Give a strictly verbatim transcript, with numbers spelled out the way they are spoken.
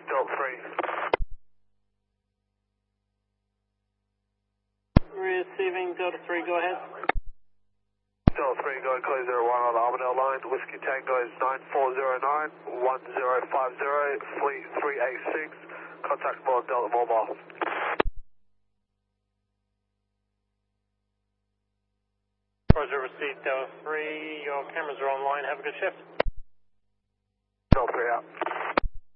Delta three. Receiving Delta three, go ahead. Delta three, go and clear zero one on the Armadale line. Whiskey Tango is nine four zero nine one zero five zero, fleet three eight six. Contact mode Delta Mobile. Roger, received Delta three. Your cameras are online. Have a good shift. Delta three out.